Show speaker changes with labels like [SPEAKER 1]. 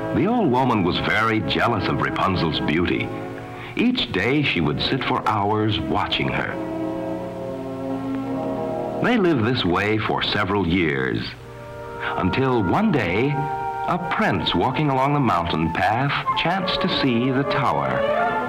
[SPEAKER 1] The old woman was very jealous of Rapunzel's beauty. Each day she would sit for hours watching her. They lived this way for several years, until one day, a prince walking along the mountain path chanced to see the tower